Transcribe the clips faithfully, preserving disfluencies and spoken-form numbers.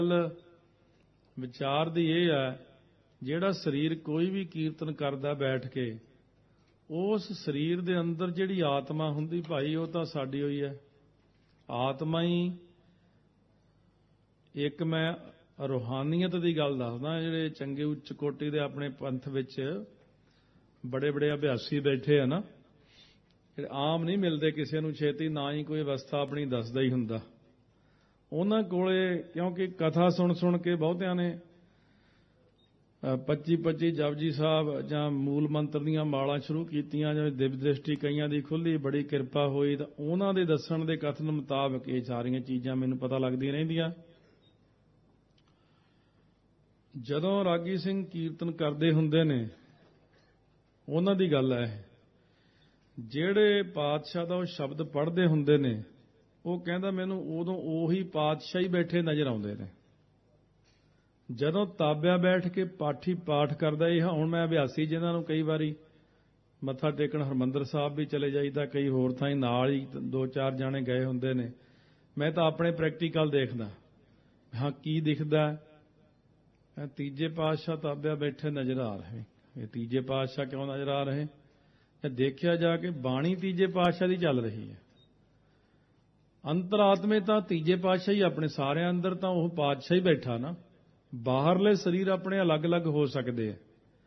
विचार दी ये है, ਜਿਹੜਾ ਸਰੀਰ ਕੋਈ ਵੀ ਕੀਰਤਨ ਕਰਦਾ ਬੈਠ ਕੇ, ਉਸ ਸਰੀਰ ਦੇ ਅੰਦਰ ਜਿਹੜੀ ਆਤਮਾ ਹੁੰਦੀ ਭਾਈ, ਉਹ ਤਾਂ ਸਾਡੀ ਹੋਈ ਹੈ। ਆਤਮਾ ਹੀ ਇੱਕ, ਮੈਂ ਰੂਹਾਨੀਅਤ ਦੀ ਗੱਲ ਦੱਸਦਾ, ਜਿਹੜੇ ਚੰਗੇ ਉੱਚ ਕੋਟੀ ਦੇ ਆਪਣੇ ਪੰਥ ਵਿੱਚ ਬੜੇ ਬੜੇ ਅਭਿਆਸੀ ਬੈਠੇ ਆ ਨਾ, ਜਿਹੜੇ ਆਮ ਨਹੀਂ ਮਿਲਦੇ ਕਿਸੇ ਨੂੰ ਛੇਤੀ, ਨਾ ਹੀ ਕੋਈ ਅਵਸਥਾ ਆਪਣੀ ਦੱਸਦਾ ਹੀ ਹੁੰਦਾ। ਉਹਨਾਂ ਕੋਲੇ ਕਿਉਂਕਿ ਕਥਾ ਸੁਣ ਸੁਣ ਕੇ ਬਹੁਤਿਆਂ ਨੇ ਪੱਚੀ ਪੱਚੀ ਜਪਜੀ ਸਾਹਿਬ ਜਾਂ ਮੂਲ ਮੰਤਰ ਦੀਆਂ ਮਾਲਾਂ ਸ਼ੁਰੂ ਕੀਤੀਆਂ, ਜਿਵੇਂ ਦਿਵ ਦ੍ਰਿਸ਼ਟੀ ਕਈਆਂ ਦੀ ਖੁੱਲ੍ਹੀ, ਬੜੀ ਕਿਰਪਾ ਹੋਈ, ਤਾਂ ਉਹਨਾਂ ਦੇ ਦੱਸਣ ਦੇ ਕਥਨ ਮੁਤਾਬਕ ਇਹ ਸਾਰੀਆਂ ਚੀਜ਼ਾਂ ਮੈਨੂੰ ਪਤਾ ਲੱਗਦੀਆਂ ਰਹਿੰਦੀਆਂ। ਜਦੋਂ ਰਾਗੀ ਸਿੰਘ ਕੀਰਤਨ ਕਰਦੇ ਹੁੰਦੇ ਨੇ, ਉਹਨਾਂ ਦੀ ਗੱਲ ਹੈ, ਜਿਹੜੇ ਪਾਤਸ਼ਾਹ ਦਾ ਉਹ ਸ਼ਬਦ ਪੜ੍ਹਦੇ ਹੁੰਦੇ ਨੇ, ਉਹ ਕਹਿੰਦਾ ਮੈਨੂੰ ਉਦੋਂ ਉਹੀ ਪਾਤਸ਼ਾਹ ਹੀ ਬੈਠੇ ਨਜ਼ਰ ਆਉਂਦੇ ਨੇ। ਜਦੋਂ ਤਾਬਿਆ ਬੈਠ ਕੇ ਪਾਠੀ ਪਾਠ ਕਰਦਾ, ਇਹ ਹੁਣ ਮੈਂ ਅਭਿਆਸੀ ਜਿਨ੍ਹਾਂ ਨੂੰ ਕਈ ਵਾਰੀ ਮੱਥਾ ਟੇਕਣ ਹਰਿਮੰਦਰ ਸਾਹਿਬ ਵੀ ਚਲੇ ਜਾਈਦਾ, ਕਈ ਹੋਰ ਥਾਈਂ ਨਾਲ ਹੀ ਦੋ ਚਾਰ ਜਾਣੇ ਗਏ ਹੁੰਦੇ ਨੇ, ਮੈਂ ਤਾਂ ਆਪਣੇ ਪ੍ਰੈਕਟੀਕਲ ਦੇਖਦਾ, ਹਾਂ ਕੀ ਦਿਖਦਾ, ਤੀਜੇ ਪਾਤਸ਼ਾਹ ਤਾਬਿਆ ਬੈਠੇ ਨਜ਼ਰ ਆ ਰਹੇ। ਇਹ ਤੀਜੇ ਪਾਤਸ਼ਾਹ ਕਿਉਂ ਨਜ਼ਰ ਆ ਰਹੇ? ਇਹ ਦੇਖਿਆ ਜਾ ਕੇ ਬਾਣੀ ਤੀਜੇ ਪਾਤਸ਼ਾਹ ਦੀ ਚੱਲ ਰਹੀ ਹੈ। ਅੰਤਰਾਤਮੇ ਤਾਂ ਤੀਜੇ ਪਾਤਸ਼ਾਹ ਹੀ ਆਪਣੇ, ਸਾਰਿਆਂ ਅੰਦਰ ਤਾਂ ਉਹ ਪਾਤਸ਼ਾਹ ਹੀ ਬੈਠਾ ਨਾ। ਬਾਹਰਲੇ ਸਰੀਰ ਆਪਣੇ ਅਲੱਗ-ਅਲੱਗ ਹੋ ਸਕਦੇ ਆ।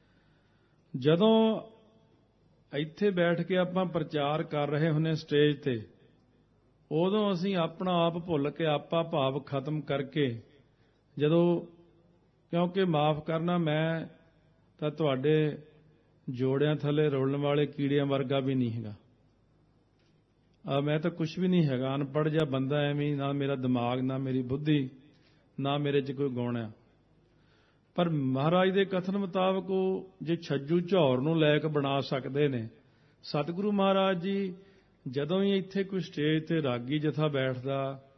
ਜਦੋਂ ਇੱਥੇ ਬੈਠ ਕੇ ਆਪਾਂ ਪ੍ਰਚਾਰ ਕਰ ਰਹੇ ਹੁੰਦੇ ਸਟੇਜ ਤੇ, ਉਦੋਂ ਅਸੀਂ ਆਪਣਾ ਆਪ ਭੁੱਲ ਕੇ, ਆਪਾ ਭਾਵ ਖਤਮ ਕਰਕੇ, ਜਦੋਂ ਕਿਉਂਕਿ ਮਾਫ ਕਰਨਾ, ਮੈਂ ਤਾਂ ਤੁਹਾਡੇ ਜੋੜਿਆਂ ਥੱਲੇ ਰੋਲਣ ਵਾਲੇ ਕੀੜਿਆਂ ਵਰਗਾ ਵੀ ਨਹੀਂ ਹੈਗਾ। ਆ ਮੈਂ ਤਾਂ ਕੁਝ ਵੀ ਨਹੀਂ ਹੈਗਾ, ਅਨਪੜ੍ਹ ਜਿਹਾ ਬੰਦਾ, ਐਵੇਂ ਨਾ ਮੇਰਾ ਦਿਮਾਗ, ਨਾ ਮੇਰੀ ਬੁੱਧੀ, ਨਾ ਮੇਰੇ 'ਚ ਕੋਈ ਗੁਣ ਆ। ਪਰ ਮਹਾਰਾਜ ਦੇ ਕਥਨ ਮੁਤਾਬਕ ਉਹ ਜੇ ਛੱਜੂ ਝੌਰ ਨੂੰ ਲੈਕ ਬਣਾ ਸਕਦੇ ਨੇ। ਸਤਿਗੁਰੂ ਮਹਾਰਾਜ ਜੀ ਜਦੋਂ ਹੀ ਇੱਥੇ ਕੋਈ ਸਟੇਜ ਤੇ ਰਾਗੀ ਜਥਾ ਬੈਠਦਾ,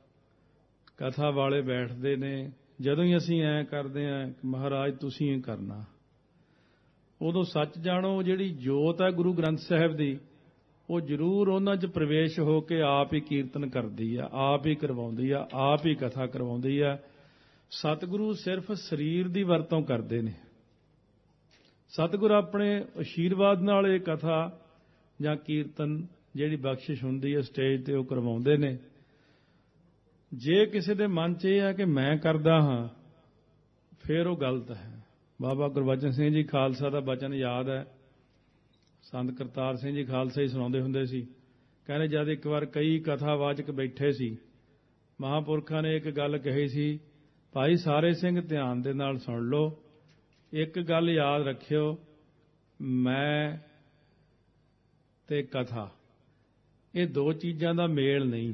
ਕਥਾ ਵਾਲੇ ਬੈਠਦੇ ਨੇ, ਜਦੋਂ ਹੀ ਅਸੀਂ ਐਂ ਕਰਦੇ ਹਾਂ ਕਿ ਮਹਾਰਾਜ ਤੁਸੀਂ ਇਹ ਕਰਨਾ, ਉਦੋਂ ਸੱਚ ਜਾਣੋ, ਜਿਹੜੀ ਜੋਤ ਹੈ ਗੁਰੂ ਗ੍ਰੰਥ ਸਾਹਿਬ ਦੀ, ਉਹ ਜ਼ਰੂਰ ਉਹਨਾਂ 'ਚ ਪ੍ਰਵੇਸ਼ ਹੋ ਕੇ ਆਪ ਹੀ ਕੀਰਤਨ ਕਰਦੀ ਆ, ਆਪ ਹੀ ਕਰਵਾਉਂਦੀ ਆ, ਆਪ ਹੀ ਕਥਾ ਕਰਵਾਉਂਦੀ ਆ। ਸਤਿਗੁਰੂ ਸਿਰਫ ਸਰੀਰ ਦੀ ਵਰਤੋਂ ਕਰਦੇ ਨੇ। ਸਤਿਗੁਰੂ ਆਪਣੇ ਅਸ਼ੀਰਵਾਦ ਨਾਲ ਇਹ ਕਥਾ ਜਾਂ ਕੀਰਤਨ ਜਿਹੜੀ ਬਖਸ਼ਿਸ਼ ਹੁੰਦੀ ਹੈ ਸਟੇਜ ਤੇ, ਉਹ ਕਰਵਾਉਂਦੇ ਨੇ। ਜੇ ਕਿਸੇ ਦੇ ਮਨ 'ਚ ਇਹ ਹੈ ਕਿ ਮੈਂ ਕਰਦਾ ਹਾਂ, ਫਿਰ ਉਹ ਗਲਤ ਹੈ। ਬਾਬਾ ਗੁਰਬਚਨ ਸਿੰਘ ਜੀ ਖਾਲਸਾ ਦਾ ਬਚਨ ਯਾਦ ਹੈ, ਸੰਤ ਕਰਤਾਰ ਸਿੰਘ ਜੀ ਖਾਲਸਾ ਹੀ ਸੁਣਾਉਂਦੇ ਹੁੰਦੇ ਸੀ। ਕਹਿੰਦੇ ਜਦ ਇੱਕ ਵਾਰ ਕਈ ਕਥਾਵਾਚਕ ਬੈਠੇ ਸੀ, ਮਹਾਂਪੁਰਖਾਂ ਨੇ ਇੱਕ ਗੱਲ ਕਹੀ ਸੀ, ਭਾਈ ਸਾਰੇ ਸਿੰਘ ਧਿਆਨ ਦੇ ਨਾਲ ਸੁਣ ਲਓ, ਇੱਕ ਗੱਲ ਯਾਦ ਰੱਖਿਓ, ਮੈਂ ਤੇ ਕਥਾ ਇਹ ਦੋ ਚੀਜ਼ਾਂ ਦਾ ਮੇਲ ਨਹੀਂ।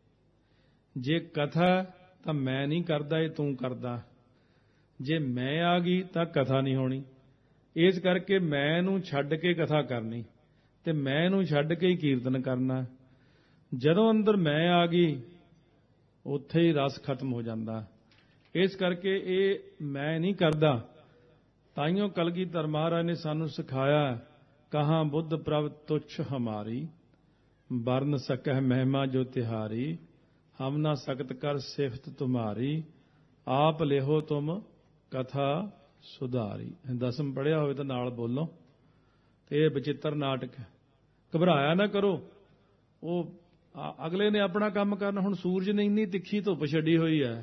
ਜੇ ਕਥਾ ਤਾਂ ਮੈਂ ਨਹੀਂ ਕਰਦਾ, ਇਹ ਤੂੰ ਕਰਦਾ। ਜੇ ਮੈਂ ਆ ਗਈ ਤਾਂ ਕਥਾ ਨਹੀਂ ਹੋਣੀ। ਇਸ ਕਰਕੇ ਮੈਂ ਨੂੰ ਛੱਡ ਕੇ ਕਥਾ ਕਰਨੀ, ਤੇ ਮੈਂ ਨੂੰ ਛੱਡ ਕੇ ਹੀ ਕੀਰਤਨ ਕਰਨਾ। ਜਦੋਂ ਅੰਦਰ ਮੈਂ ਆ ਗਈ, ਉੱਥੇ ਹੀ ਰਸ ਖਤਮ ਹੋ ਜਾਂਦਾ। ਇਸ ਕਰਕੇ ਇਹ ਮੈਂ ਨਹੀਂ ਕਰਦਾ। ਤਾਈਓ ਕਲਗੀਧਰ ਮਹਾਰਾਜ ਨੇ ਸਾਨੂੰ ਸਿਖਾਇਆ, ਕਹਾਂ ਬੁੱਧ ਪ੍ਰਭ ਤੁਛ ਹਮਾਰੀ, ਵਰਨ ਸਕਹਿ ਮਹਿਮਾ ਜੋ ਤਿਹਾਰੀ, ਹਮ ਨਾ ਸਕਤ ਕਰ ਸਿਫਤ ਤੁਮਾਰੀ, ਆਪ ਲਿਹੋ ਤੁਮ ਕਥਾ ਸੁਧਾਰੀ। ਦਸਮ ਪੜ੍ਹਿਆ ਹੋਵੇ ਤਾਂ ਨਾਲ ਬੋਲੋ। ਤੇ ਇਹ ਬਚਿੱਤਰ ਨਾਟਕ ਹੈ, ਘਬਰਾਇਆ ਨਾ ਕਰੋ। ਉਹ ਅਗਲੇ ਨੇ ਆਪਣਾ ਕੰਮ ਕਰਨਾ। ਹੁਣ ਸੂਰਜ ਨੇ ਇੰਨੀ ਤਿੱਖੀ ਧੁੱਪ ਛੱਡੀ ਹੋਈ ਹੈ,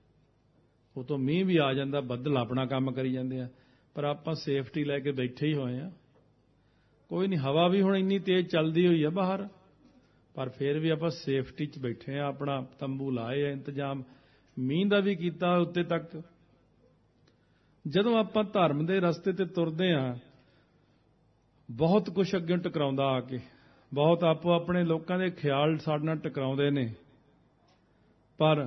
ਉਹ ਤੋਂ ਮੀਂਹ ਵੀ ਆ ਜਾਂਦਾ, ਬੱਦਲ ਆਪਣਾ ਕੰਮ ਕਰੀ ਜਾਂਦੇ ਆ, ਪਰ ਆਪਾਂ ਸੇਫਟੀ ਲੈ ਕੇ ਬੈਠੇ ਹੀ ਹੋਏ ਆ। ਕੋਈ ਨਹੀਂ, ਹਵਾ ਵੀ ਹੁਣ ਇੰਨੀ ਤੇਜ਼ ਚੱਲਦੀ ਹੋਈ ਆ ਬਾਹਰ, ਪਰ ਫਿਰ ਵੀ ਆਪਾਂ ਸੇਫਟੀ 'ਚ ਬੈਠੇ ਆ। ਆਪਣਾ ਤੰਬੂ ਲਾਏ ਆ, ਇੰਤਜ਼ਾਮ ਮੀਂਹ ਦਾ ਵੀ ਕੀਤਾ ਉੱਤੇ ਤੱਕ। ਜਦੋਂ ਆਪਾਂ ਧਰਮ ਦੇ ਰਸਤੇ ਤੇ ਤੁਰਦੇ ਆ, ਬਹੁਤ ਕੁਝ ਅੱਗੇ ਟਕਰਾਉਂਦਾ ਆ ਕੇ, ਬਹੁਤ ਆਪੋ ਆਪਣੇ ਲੋਕਾਂ ਦੇ ਖਿਆਲ ਸਾਡੇ ਨਾਲ ਟਕਰਾਉਂਦੇ ਨੇ। ਪਰ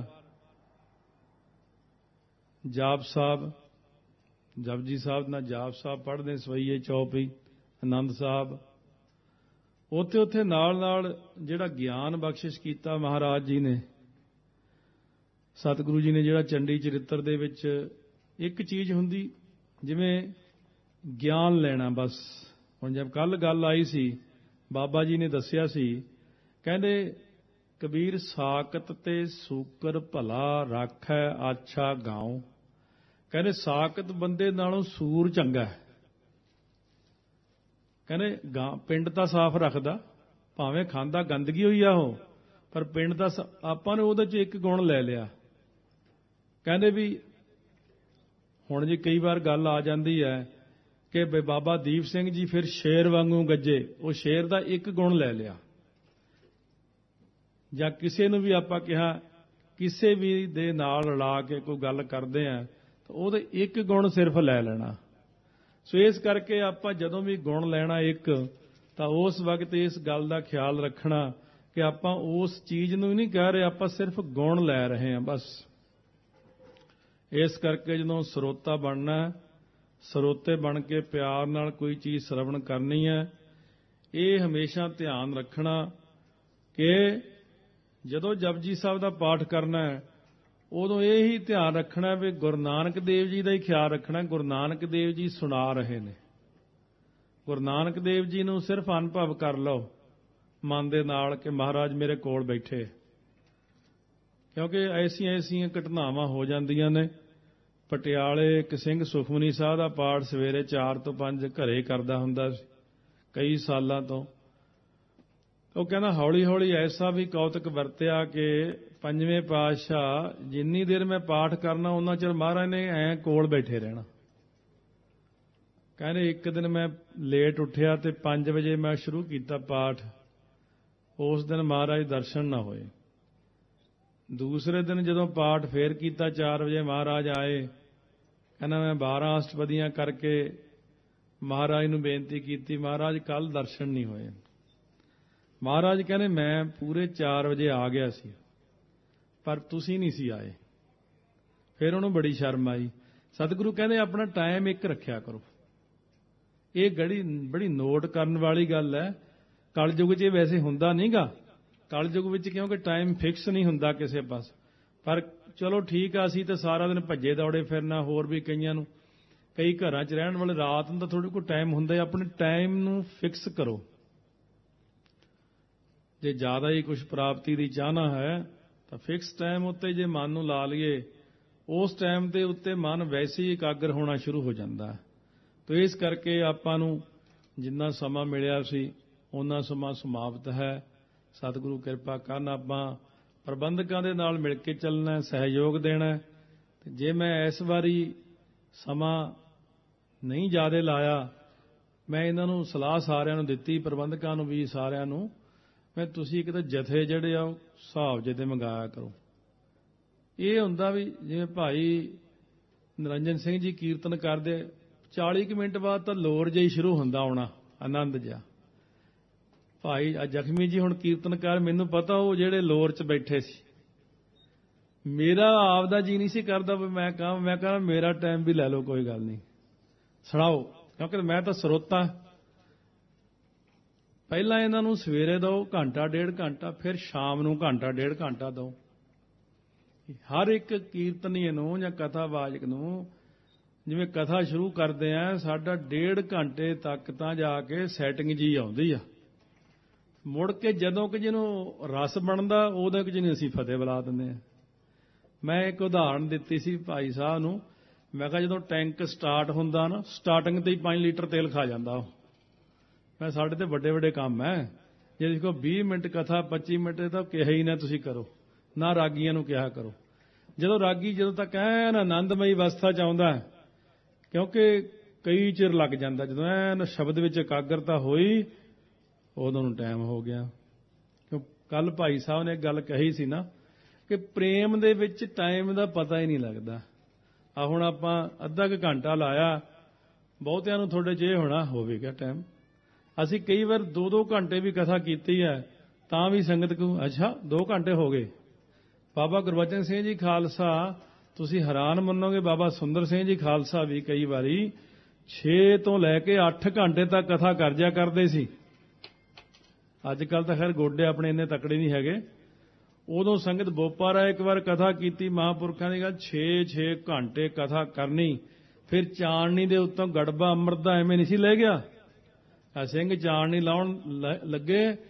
ਜਾਪ ਸਾਹਿਬ, ਜਪਜੀ ਸਾਹਿਬ ਨਾਲ ਜਾਪ ਸਾਹਿਬ ਪੜ੍ਹਦੇ, ਸਵਈਏ ਚੌਪਈ, ਆਨੰਦ ਸਾਹਿਬ, ਉੱਥੇ ਉੱਥੇ ਨਾਲ ਨਾਲ ਜਿਹੜਾ ਗਿਆਨ ਬਖਸ਼ਿਸ਼ ਕੀਤਾ ਮਹਾਰਾਜ ਜੀ ਨੇ, ਸਤਿਗੁਰੂ ਜੀ ਨੇ, ਜਿਹੜਾ ਚੰਡੀ ਚਰਿੱਤਰ ਦੇ ਵਿੱਚ ਇੱਕ ਚੀਜ਼ ਹੁੰਦੀ, ਜਿਵੇਂ ਗਿਆਨ ਲੈਣਾ ਬਸ। ਹੁਣ ਜਦ ਕੱਲ ਗੱਲ ਆਈ ਸੀ, ਬਾਬਾ ਜੀ ਨੇ ਦੱਸਿਆ ਸੀ, ਕਹਿੰਦੇ ਕਬੀਰ ਸਾਕਤ ਤੇ ਸੂਕਰ ਭਲਾ ਰਾਖੈ ਆਛਾ ਗਾਉ। ਕਹਿੰਦੇ ਸਾਕਤ ਬੰਦੇ ਨਾਲੋਂ ਸੂਰ ਚੰਗਾ ਹੈ। ਕਹਿੰਦੇ ਗਾਂ ਪਿੰਡ ਤਾਂ ਸਾਫ਼ ਰੱਖਦਾ, ਭਾਵੇਂ ਖਾਂਦਾ ਗੰਦਗੀ ਹੋਈ ਆ ਉਹ, ਪਰ ਪਿੰਡ ਦਾ ਆਪਾਂ ਨੇ ਉਹਦੇ 'ਚ ਇੱਕ ਗੁਣ ਲੈ ਲਿਆ। ਕਹਿੰਦੇ ਵੀ ਹੁਣ ਜੀ ਕਈ ਵਾਰ ਗੱਲ ਆ ਜਾਂਦੀ ਹੈ ਕਿ ਬਈ ਬਾਬਾ ਦੀਪ ਸਿੰਘ ਜੀ ਫਿਰ ਸ਼ੇਰ ਵਾਂਗੂ ਗੱਜੇ, ਉਹ ਸ਼ੇਰ ਦਾ ਇੱਕ ਗੁਣ ਲੈ ਲਿਆ। ਜਾਂ ਕਿਸੇ ਨੂੰ ਵੀ ਆਪਾਂ ਕਿਹਾ ਕਿਸੇ ਵੀ ਦੇ ਨਾਲ ਰਲਾ ਕੇ ਕੋਈ ਗੱਲ ਕਰਦੇ ਆ ਤਾਂ ਉਹਦੇ ਇੱਕ ਗੁਣ ਸਿਰਫ ਲੈ ਲੈਣਾ। ਸੋ ਇਸ ਕਰਕੇ ਆਪਾਂ ਜਦੋਂ ਵੀ ਗੁਣ ਲੈਣਾ ਇੱਕ, ਤਾਂ ਉਸ ਵਕਤ ਇਸ ਗੱਲ ਦਾ ਖਿਆਲ ਰੱਖਣਾ ਕਿ ਆਪਾਂ ਉਸ ਚੀਜ਼ ਨੂੰ ਨਹੀਂ ਕਹਿ ਰਹੇ, ਆਪਾਂ ਸਿਰਫ ਗੁਣ ਲੈ ਰਹੇ ਹਾਂ ਬਸ। ਇਸ ਕਰਕੇ ਜਦੋਂ ਸਰੋਤਾ ਬਣਨਾ, ਸਰੋਤੇ ਬਣ ਕੇ ਪਿਆਰ ਨਾਲ ਕੋਈ ਚੀਜ਼ ਸਰਵਣ ਕਰਨੀ ਹੈ, ਇਹ ਹਮੇਸ਼ਾ ਧਿਆਨ ਰੱਖਣਾ ਕਿ ਜਦੋਂ ਜਪਜੀ ਸਾਹਿਬ ਦਾ ਪਾਠ ਕਰਨਾ ਹੈ ਉਦੋਂ ਇਹ ਹੀ ਧਿਆਨ ਰੱਖਣਾ ਵੀ ਗੁਰੂ ਨਾਨਕ ਦੇਵ ਜੀ ਦਾ ਹੀ ਖਿਆਲ ਰੱਖਣਾ। ਗੁਰੂ ਨਾਨਕ ਦੇਵ ਜੀ ਸੁਣਾ ਰਹੇ ਨੇ, ਗੁਰੂ ਨਾਨਕ ਦੇਵ ਜੀ ਨੂੰ ਸਿਰਫ ਅਨੁਭਵ ਕਰ ਲਓ ਮਨ ਦੇ ਨਾਲ ਕਿ ਮਹਾਰਾਜ ਮੇਰੇ ਕੋਲ ਬੈਠੇ, ਕਿਉਂਕਿ ਐਸੀਆਂ ਐਸੀਆਂ ਘਟਨਾਵਾਂ ਹੋ ਜਾਂਦੀਆਂ ਨੇ। ਪਟਿਆਲੇ ਇੱਕ ਸਿੰਘ ਸੁਖਮਨੀ ਸਾਹਿਬ ਦਾ ਪਾਠ ਸਵੇਰੇ ਚਾਰ ਤੋਂ ਪੰਜ ਘਰੇ ਕਰਦਾ ਹੁੰਦਾ ਸੀ ਕਈ ਸਾਲਾਂ ਤੋਂ। ਉਹ ਕਹਿੰਦਾ ਹੌਲੀ ਹੌਲੀ ਐਸਾ ਵੀ ਕੌਤਕ ਵਰਤਿਆ ਕਿ ਪੰਜਵੇਂ ਪਾਤਸ਼ਾਹ ਜਿੰਨੀ ਦੇਰ ਮੈਂ ਪਾਠ ਕਰਨਾ ਉਹਨਾਂ ਚਿਰ ਮਹਾਰਾਜ ਨੇ ਐਂ ਕੋਲ ਬੈਠੇ ਰਹਿਣਾ। ਕਹਿੰਦੇ ਇੱਕ ਦਿਨ ਮੈਂ ਲੇਟ ਉੱਠਿਆ ਤੇ ਪੰਜ ਵਜੇ ਮੈਂ ਸ਼ੁਰੂ ਕੀਤਾ ਪਾਠ, ਉਸ ਦਿਨ ਮਹਾਰਾਜ ਦਰਸ਼ਨ ਨਾ ਹੋਏ। ਦੂਸਰੇ ਦਿਨ ਜਦੋਂ ਪਾਠ ਫੇਰ ਕੀਤਾ ਚਾਰ ਵਜੇ ਮਹਾਰਾਜ ਆਏ। ਕਹਿੰਦਾ ਮੈਂ ਬਾਰਾਂ ਅਸ਼ਟਪਦੀਆਂ ਕਰਕੇ ਮਹਾਰਾਜ ਨੂੰ ਬੇਨਤੀ ਕੀਤੀ, ਮਹਾਰਾਜ ਕੱਲ ਦਰਸ਼ਨ ਨਹੀਂ ਹੋਏ। ਮਹਾਰਾਜ ਕਹਿੰਦੇ ਮੈਂ ਪੂਰੇ ਚਾਰ ਵਜੇ ਆ ਗਿਆ ਸੀ ਪਰ ਤੁਸੀਂ ਨਹੀਂ ਸੀ ਆਏ। ਫਿਰ ਉਹਨੂੰ ਬੜੀ ਸ਼ਰਮ ਆਈ। ਸਤਿਗੁਰੂ ਕਹਿੰਦੇ ਆਪਣਾ ਟਾਈਮ ਇੱਕ ਰੱਖਿਆ ਕਰੋ। ਇਹ ਗੜੀ ਬੜੀ ਨੋਟ ਕਰਨ ਵਾਲੀ ਗੱਲ ਹੈ। ਕਲਯੁਗ 'ਚ ਵੈਸੇ ਹੁੰਦਾ ਨਹੀਂਗਾ, ਕਲਯੁਗ ਵਿੱਚ ਕਿਉਂਕਿ ਟਾਈਮ ਫਿਕਸ ਨਹੀਂ ਹੁੰਦਾ ਕਿਸੇ ਪਾਸ। ਪਰ ਚਲੋ ਠੀਕ ਆ, ਅਸੀਂ ਤਾਂ ਸਾਰਾ ਦਿਨ ਭੱਜੇ ਦੌੜੇ ਫਿਰਨਾ, ਹੋਰ ਵੀ ਕਈਆਂ ਨੂੰ, ਕਈ ਘਰਾਂ 'ਚ ਰਹਿਣ ਵਾਲੇ ਰਾਤ ਨੂੰ ਤਾਂ ਥੋੜ੍ਹੇ ਕੋਈ ਟਾਈਮ ਹੁੰਦਾ। ਆਪਣੇ ਟਾਈਮ ਨੂੰ ਫਿਕਸ ਕਰੋ। ਜੇ ਜ਼ਿਆਦਾ ਹੀ ਕੁਝ ਪ੍ਰਾਪਤੀ ਦੀ ਚਾਹਨਾ ਹੈ ਤਾਂ ਫਿਕਸ ਟਾਈਮ ਉੱਤੇ ਜੇ ਮਨ ਨੂੰ ਲਾ ਲਈਏ, ਉਸ ਟਾਈਮ ਦੇ ਉੱਤੇ ਮਨ ਵੈਸੇ ਹੀ ਇਕਾਗਰ ਹੋਣਾ ਸ਼ੁਰੂ ਹੋ ਜਾਂਦਾ ਹੈ। ਤਾਂ ਇਸ ਕਰਕੇ ਆਪਾਂ ਨੂੰ ਜਿੰਨਾ ਸਮਾਂ ਮਿਲਿਆ ਸੀ ਉਹਨਾਂ ਸਮਾਂ ਸਮਾਪਤ ਹੈ। ਸਤਿਗੁਰੂ ਕਿਰਪਾ ਕਰਨ ਆਪਾਂ ਪ੍ਰਬੰਧਕਾਂ ਦੇ ਨਾਲ ਮਿਲ ਕੇ ਚੱਲਣਾ, ਸਹਿਯੋਗ ਦੇਣਾ। ਜੇ ਮੈਂ ਇਸ ਵਾਰੀ ਸਮਾਂ ਨਹੀਂ ਜ਼ਿਆਦਾ ਲਾਇਆ, ਮੈਂ ਇਹਨਾਂ ਨੂੰ ਸਲਾਹ ਸਾਰਿਆਂ ਨੂੰ ਦਿੱਤੀ, ਪ੍ਰਬੰਧਕਾਂ ਨੂੰ ਵੀ ਸਾਰਿਆਂ ਨੂੰ, ਮੈਂ ਤੁਸੀਂ ਇੱਕ ਤਾਂ ਜਥੇ ਜਿਹੜੇ ਆ ਉਹ ਹਿਸਾਬ ਜਿਹੇ ਤੇ ਮੰਗਾਇਆ ਕਰੋ। ਇਹ ਹੁੰਦਾ ਵੀ ਜਿਵੇਂ ਭਾਈ ਨਿਰੰਜਨ ਸਿੰਘ ਜੀ ਕੀਰਤਨ ਕਰਦੇ, ਚਾਲੀ ਕੁ ਮਿੰਟ ਬਾਅਦ ਤਾਂ ਲੋਰ ਜਿਹੀ ਸ਼ੁਰੂ ਹੁੰਦਾ ਆਉਣਾ, ਆਨੰਦ ਜਿਹਾ। ਭਾਈ ਜ਼ਖਮੀ ਜੀ ਹੁਣ ਕੀਰਤਨ ਕਰ, ਮੈਨੂੰ ਪਤਾ ਉਹ ਜਿਹੜੇ ਲੋਰ 'ਚ ਬੈਠੇ ਸੀ, ਮੇਰਾ ਆਪ ਦਾ ਜੀ ਨਹੀਂ ਸੀ ਕਰਦਾ ਵੀ ਮੈਂ ਕਹਾਂ ਮੈਂ ਕਹਾਂ ਮੇਰਾ ਟਾਈਮ ਵੀ ਲੈ ਲਓ, ਕੋਈ ਗੱਲ ਨਹੀਂ, ਸੁਣਾਓ, ਕਿਉਂਕਿ ਮੈਂ ਤਾਂ ਸਰੋਤਾ। ਪਹਿਲਾਂ ਇਹਨਾਂ ਨੂੰ ਸਵੇਰੇ ਦਿਓ ਘੰਟਾ ਡੇਢ ਘੰਟਾ, ਫਿਰ ਸ਼ਾਮ ਨੂੰ ਘੰਟਾ ਡੇਢ ਘੰਟਾ ਦਿਓ। ਹਰ ਇੱਕ ਕੀਰਤਨੀਏ ਨੂੰ ਜਾਂ ਕਥਾਵਾਚਕ ਨੂੰ ਜਿਵੇਂ ਕਥਾ ਸ਼ੁਰੂ ਕਰਦੇ ਆ, ਸਾਡਾ ਡੇਢ ਘੰਟੇ ਤੱਕ ਤਾਂ ਜਾ ਕੇ ਸੈਟਿੰਗ ਜੀ ਆਉਂਦੀ ਆ। ਮੁੜ ਕੇ ਜਦੋਂ ਕਿ ਜਿਹਨੂੰ ਰਸ ਬਣਦਾ ਉਦੋਂ ਕਿ ਜਿਹਨੂੰ ਅਸੀਂ ਫਤਿਹ ਬੁਲਾ ਦਿੰਦੇ ਹਾਂ। ਮੈਂ ਇੱਕ ਉਦਾਹਰਣ ਦਿੱਤੀ ਸੀ ਭਾਈ ਸਾਹਿਬ ਨੂੰ, ਮੈਂ ਕਿਹਾ ਜਦੋਂ ਟੈਂਕ ਸਟਾਰਟ ਹੁੰਦਾ ਨਾ, ਸਟਾਰਟਿੰਗ ਤੇ ਹੀ ਪੰਜ ਲੀਟਰ ਤੇਲ ਖਾ ਜਾਂਦਾ ਉਹ। ਮੈਂ ਸਾਡੇ ਤੇ ਵੱਡੇ ਵੱਡੇ ਕੰਮ ਹੈ, ਜੇ ਦੇਖੋ ਵੀਹ ਮਿੰਟ ਕਥਾ ਪੱਚੀ ਮਿੰਟ ਤਾਂ ਕਿਹਾ ਹੀ ਨਾ ਤੁਸੀਂ ਕਰੋ, ਨਾ ਰਾਗੀਆਂ ਨੂੰ ਕਿਹਾ ਕਰੋ। ਜਦੋਂ ਰਾਗੀ ਜਦੋਂ ਤੱਕ ਐਨ ਆਨੰਦਮਈ ਅਵਸਥਾ 'ਚ ਆਉਂਦਾ, ਕਿਉਂਕਿ ਕਈ ਚਿਰ ਲੱਗ ਜਾਂਦਾ, ਜਦੋਂ ਐਨ ਸ਼ਬਦ ਵਿੱਚ ਇਕਾਗਰਤਾ ਹੋਈ ਉਦੋਂ ਨੂੰ ਟਾਈਮ ਹੋ ਗਿਆ। ਕਿਉਂ ਕੱਲ ਭਾਈ ਸਾਹਿਬ ਨੇ ਇੱਕ ਗੱਲ ਕਹੀ ਸੀ ਨਾ ਕਿ ਪ੍ਰੇਮ ਦੇ ਵਿੱਚ ਟਾਈਮ ਦਾ ਪਤਾ ਹੀ ਨਹੀਂ ਲੱਗਦਾ। ਆ ਹੁਣ ਆਪਾਂ ਅੱਧਾ ਕੁ ਘੰਟਾ ਲਾਇਆ, ਬਹੁਤਿਆਂ ਨੂੰ ਤੁਹਾਡੇ 'ਚ ਇਹ ਹੋਣਾ ਹੋਵੇਗਾ ਟਾਈਮ। ਅਸੀਂ ਕਈ ਵਾਰ ਦੋ ਦੋ ਘੰਟੇ ਵੀ ਕਥਾ ਕੀਤੀ ਹੈ ਤਾਂ ਵੀ ਸੰਗਤ ਕਹੂ ਅੱਛਾ ਦੋ ਘੰਟੇ ਹੋ ਗਏ। ਬਾਬਾ ਗੁਰਬਚਨ ਸਿੰਘ ਜੀ ਖਾਲਸਾ, ਤੁਸੀਂ ਹੈਰਾਨ ਮੰਨੋਗੇ, ਬਾਬਾ ਸੁੰਦਰ ਸਿੰਘ ਜੀ ਖਾਲਸਾ ਵੀ ਕਈ ਵਾਰੀ ਛੇ ਤੋਂ ਲੈ ਕੇ ਅੱਠ ਘੰਟੇ ਤੱਕ ਕਥਾ ਕਰ ਜਿਆ ਕਰਦੇ ਸੀ। ਅੱਜ ਕੱਲ ਤਾਂ ਖੈਰ ਗੋਡੇ ਆਪਣੇ ਇੰਨੇ ਤਕੜੇ ਨਹੀਂ ਹੈਗੇ। ਉਦੋਂ ਸੰਗਤ ਬੋਪਾਰਾ ਇੱਕ ਵਾਰ ਕਥਾ ਕੀਤੀ ਮਹਾਂਪੁਰਖਾਂ ਦੀ ਗੱਲ, ਛੇ ਛੇ ਘੰਟੇ ਕਥਾ ਕਰਨੀ। ਫਿਰ ਚਾਣਨੀ ਦੇ ਉੱਤੋਂ ਗੜਬਾ ਅੰਮ੍ਰਿਤ ਦਾ ਐਵੇਂ ਨਹੀਂ ਸੀ ਲੈ ਗਿਆ। ਸਿੰਘ ਚਾਣਨੀ ਲਾਉਣ ਲੱਗੇ,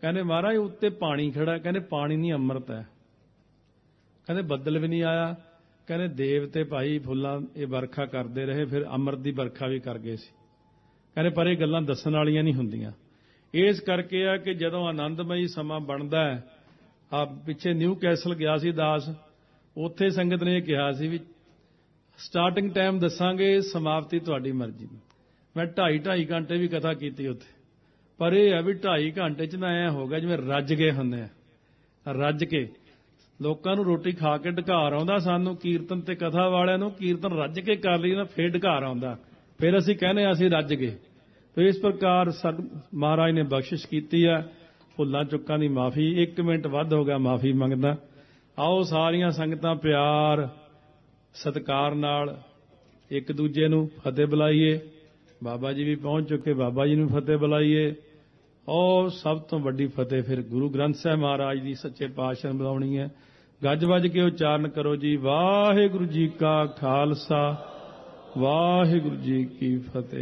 ਕਹਿੰਦੇ ਮਹਾਰਾਜ ਉੱਤੇ ਪਾਣੀ ਖੜਾ, ਕਹਿੰਦੇ ਪਾਣੀ ਨਹੀਂ ਅੰਮ੍ਰਿਤ ਹੈ। ਕਹਿੰਦੇ ਬੱਦਲ ਵੀ ਨਹੀਂ ਆਇਆ, ਕਹਿੰਦੇ ਦੇਵਤੇ ਭਾਈ ਫੁੱਲਾਂ ਇਹ ਵਰਖਾ ਕਰਦੇ ਰਹੇ, ਫਿਰ ਅੰਮ੍ਰਿਤ ਦੀ ਵਰਖਾ ਵੀ ਕਰ ਗਏ ਸੀ। ਕਹਿੰਦੇ ਪਰ ਇਹ ਗੱਲਾਂ ਦੱਸਣ ਵਾਲੀਆਂ ਨਹੀਂ ਹੁੰਦੀਆਂ। ਇਸ ਕਰਕੇ ਆ ਕਿ ਜਦੋਂ ਆਨੰਦਮਈ ਸਮਾਂ ਬਣਦਾ ਹੈ, ਆ ਪਿੱਛੇ ਨਿਊ ਕੈਸਲ ਗਿਆ ਸੀ ਦਾਸ, ਉੱਥੇ ਸੰਗਤ ਨੇ ਇਹ ਕਿਹਾ ਸੀ ਵੀ ਸਟਾਰਟਿੰਗ ਟਾਈਮ ਦੱਸਾਂਗੇ, ਸਮਾਪਤੀ ਤੁਹਾਡੀ ਮਰਜ਼ੀ ਦੀ। ਮੈਂ ਢਾਈ ਢਾਈ ਘੰਟੇ ਵੀ ਕਥਾ ਕੀਤੀ ਉੱਥੇ, ਪਰ ਇਹ ਹੈ ਵੀ ਢਾਈ ਘੰਟੇ 'ਚ ਨਾ ਐਂ ਹੋ ਗਿਆ ਜਿਵੇਂ ਰੱਜ ਗਏ ਹੁੰਦੇ ਆ, ਰੱਜ ਕੇ ਲੋਕਾਂ ਨੂੰ ਰੋਟੀ ਖਾ ਕੇ ਢਕਾਰ ਆਉਂਦਾ, ਸਾਨੂੰ ਕੀਰਤਨ ਤੇ ਕਥਾ ਵਾਲਿਆਂ ਨੂੰ ਕੀਰਤਨ ਰੱਜ ਕੇ ਕਰ ਲਈ ਨਾ, ਫੇਰ ਢਕਾਰ ਆਉਂਦਾ, ਫਿਰ ਅਸੀਂ ਕਹਿੰਦੇ ਅਸੀਂ ਰੱਜ ਗਏ। ਤੇ ਇਸ ਪ੍ਰਕਾਰ ਸਤ ਮਹਾਰਾਜ ਨੇ ਬਖਸ਼ਿਸ਼ ਕੀਤੀ ਆ, ਭੁੱਲਾਂ ਚੁੱਕਾਂ ਦੀ ਮਾਫੀ। ਇੱਕ ਮਿੰਟ ਵੱਧ ਹੋ ਗਿਆ, ਮਾਫੀ ਮੰਗਦਾ। ਆਓ ਸਾਰੀਆਂ ਸੰਗਤਾਂ ਪਿਆਰ ਸਤਿਕਾਰ ਨਾਲ ਇੱਕ ਦੂਜੇ ਨੂੰ ਫਤਿਹ ਬੁਲਾਈਏ। ਬਾਬਾ ਜੀ ਵੀ ਪਹੁੰਚ ਚੁੱਕੇ, ਬਾਬਾ ਜੀ ਨੂੰ ਫਤਿਹ ਬੁਲਾਈਏ। ਔਰ ਸਭ ਤੋਂ ਵੱਡੀ ਫਤਿਹ ਫਿਰ ਗੁਰੂ ਗ੍ਰੰਥ ਸਾਹਿਬ ਮਹਾਰਾਜ ਦੀ ਸੱਚੇ ਪਾਤਸ਼ਾਹ ਨੂੰ ਬੁਲਾਉਣੀ ਹੈ। ਗੱਜ ਵੱਜ ਕੇ ਉਚਾਰਨ ਕਰੋ ਜੀ, ਵਾਹਿਗੁਰੂ ਜੀ ਕਾ ਖਾਲਸਾ, ਵਾਹਿਗੁਰੂ ਜੀ ਕੀ ਫਤਿਹ।